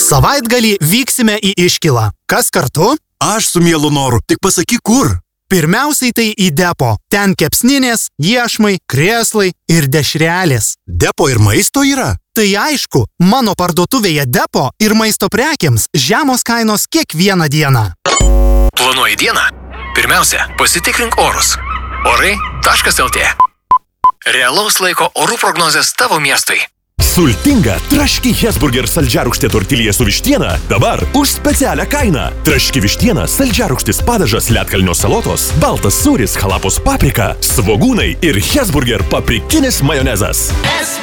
Savaitgalį vyksime į Iškilą. Kas kartu? Aš su mielu noru, tik pasakyk kur. Pirmiausiai tai į depo. Ten kepsninės, iešmai, krėslai ir dešrelės. Depo ir maisto yra? Tai aišku, mano parduotuvėje depo ir maisto prekiams žemos kainos kiekvieną dieną. Planuoji dieną? Pirmiausia, pasitikrink orus. Orai.lt. Realaus laiko orų prognozės tavo miestui. Sultinga traški Hesburger saldžiarūgštė tortilija su vištiena dabar už specialią kainą. Traški vištiena, saldžiarūgštis padažas, ledkalnio salotos, baltas sūris, halapos paprika, svogūnai ir Hesburger paprikinis majonezas.